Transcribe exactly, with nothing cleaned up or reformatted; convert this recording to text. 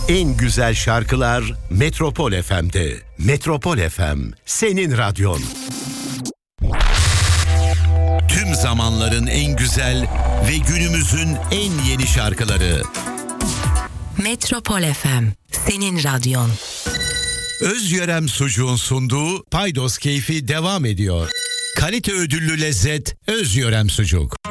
En güzel şarkılar Metropol F M'de. Metropol F M, senin radyon. Tüm zamanların en güzel ve günümüzün en yeni şarkıları. Metropol F M, senin radyon. Özyörem Sucuğun sunduğu Paydos Keyfi devam ediyor. Kalite ödüllü lezzet Özyörem Sucuk.